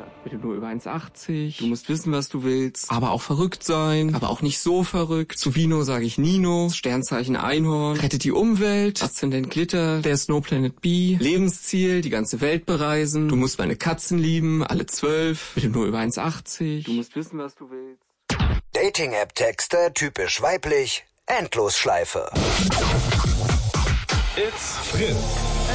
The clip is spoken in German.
Bitte nur über 1,80. Du musst wissen, was du willst. Aber auch verrückt sein. Aber auch nicht so verrückt. Zu Vino sage ich Nino. Sternzeichen Einhorn. Rettet die Umwelt. Aszendent Glitter. Der Snow Planet B. Lebensziel. Die ganze Welt bereisen. Du musst meine Katzen lieben. Alle 12. Bitte nur über 1,80. Du musst wissen, was du willst. Dating-App-Texte, typisch weiblich. Endlosschleife. It's Fritz.